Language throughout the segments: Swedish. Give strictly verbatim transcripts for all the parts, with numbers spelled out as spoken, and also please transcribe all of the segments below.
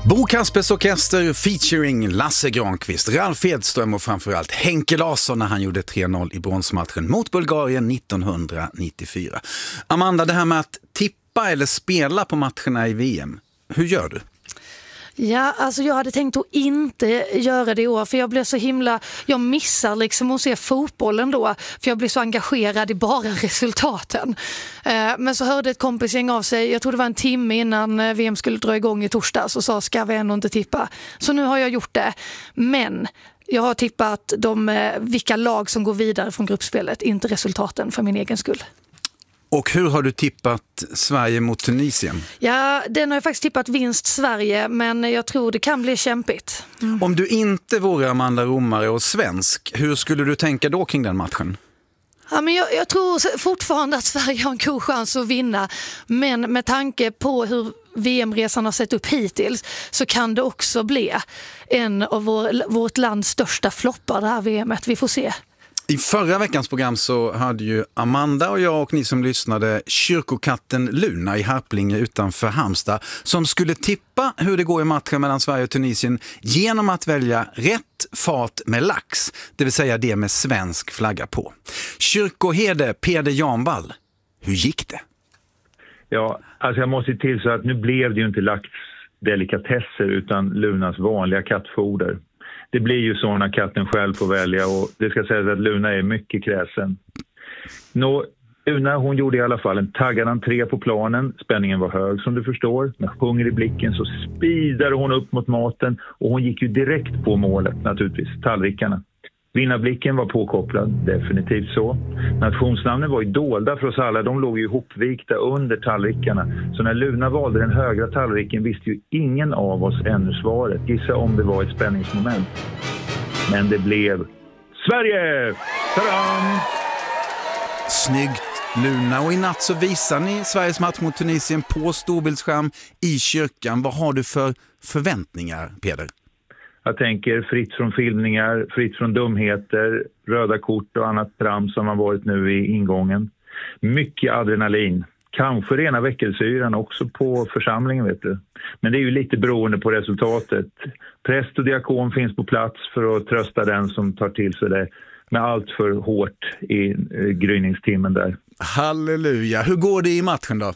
Bo Kaspers Orkester featuring Lasse Granqvist, Ralf Edström och framförallt Henke Larsson när han gjorde tre noll i bronsmatchen mot Bulgarien nittonhundranittiofyra. Amanda, det här med att tippa eller spela på matcherna i V M, hur gör du? Ja, alltså jag hade tänkt att inte göra det i år för jag blev så himla, jag missar liksom att se fotbollen då för jag blir så engagerad i bara resultaten. Eh, men så hörde ett kompisgäng av sig, jag tror det var en timme innan V M skulle dra igång i torsdags och sa ska vi ändå inte tippa. Så nu har jag gjort det, men jag har tippat de, vilka lag som går vidare från gruppspelet, inte resultaten för min egen skull. Och hur har du tippat Sverige mot Tunisien? Ja, den har jag faktiskt tippat vinst Sverige, men jag tror det kan bli kämpigt. Mm. Om du inte vore Amanda Romare och svensk, hur skulle du tänka då kring den matchen? Ja, men jag, jag tror fortfarande att Sverige har en god chans att vinna, men med tanke på hur V M-resan har sett upp hittills så kan det också bli en av vår, vårt lands största floppar det här V M-et. Vi får se. I förra veckans program så hade ju Amanda och jag och ni som lyssnade kyrkokatten Luna i Harplinge utanför Halmstad som skulle tippa hur det går i matchen mellan Sverige och Tunisien genom att välja rätt fat med lax, det vill säga det med svensk flagga på. Kyrkoherde Peder Janvall, hur gick det? Ja, alltså jag måste till så att nu blev det ju inte laxdelikatesser utan Lunas vanliga kattfoder. Det blir ju så när katten själv får välja och det ska sägas att Luna är mycket kräsen. Nå, Luna hon gjorde i alla fall en taggad entré på planen. Spänningen var hög som du förstår. Med hunger i blicken så speedade hon upp mot maten och hon gick ju direkt på målet naturligtvis, tallrikarna. Vinnarblicken var påkopplad, definitivt så. Nationsnamnen var ju dolda för oss alla, de låg ju ihopvikta under tallrikarna. Så när Luna valde den högra tallriken visste ju ingen av oss ännu svaret. Gissa om det var ett spänningsmoment. Men det blev Sverige! Tadam! Snyggt Luna, och i natt så visar ni Sveriges match mot Tunisien på storbildsskärm i kyrkan. Vad har du för förväntningar, Peder? Jag tänker fritt från filmningar, fritt från dumheter, röda kort och annat tram som har varit nu i ingången. Mycket adrenalin. Kanske rena väckelsyran också på församlingen, vet du. Men det är ju lite beroende på resultatet. Präst och diakon finns på plats för att trösta den som tar till sig det med allt för hårt i eh, gryningstimmen där. Halleluja. Hur går det i matchen då?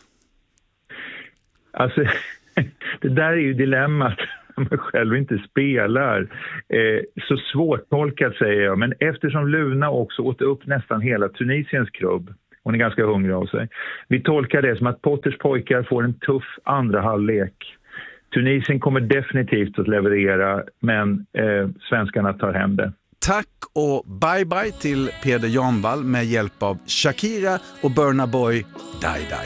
Alltså, det där är ju dilemmat. Man själv inte spelar. Eh, så svårt tolkat säger jag. Men eftersom Luna också åt upp nästan hela Tunisiens klubb. Hon är ganska hungrig av sig. Vi tolkar det som att Potters pojkar får en tuff andra halvlek. Tunisien kommer definitivt att leverera. Men eh, svenskarna tar hem det. Tack och bye bye till Peder Janvall med hjälp av Shakira och Burna Boy Die Die.